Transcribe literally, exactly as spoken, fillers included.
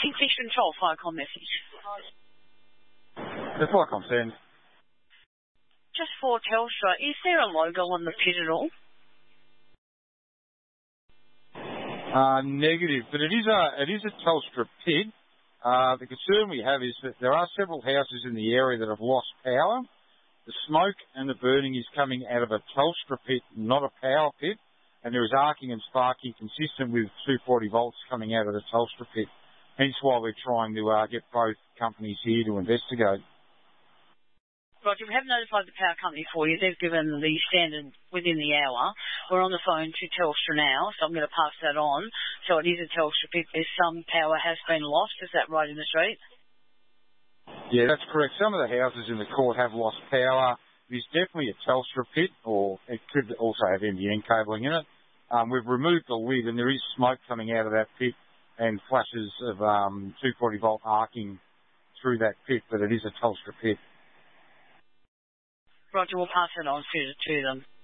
Kingfish Control, Firecom message. The Firecom send. Just for Telstra, is there a logo on the pit at all? Uh, negative, but it is a it is a Telstra pit. Uh, the concern we have is that there are several houses in the area that have lost power. The smoke and the burning is coming out of a Telstra pit, not a power pit, and there is arcing and sparking consistent with two forty volts coming out of the Telstra pit. Hence why we're trying to uh, get both companies here to investigate. Roger, we have notified the power company for you. They've given the standard within the hour. We're on the phone to Telstra now, so I'm going to pass that on. So it is a Telstra pit. There's some power has been lost. Is that right in the street? Yeah, that's correct. Some of the houses in the court have lost power. It is definitely a Telstra pit, or it could also have N B N cabling in it. Um, we've removed the lid, and there is smoke coming out of that pit and flashes of um, two forty volt arcing through that pit, but it is a Telstra pit. Roger, we'll pass it on to, to them.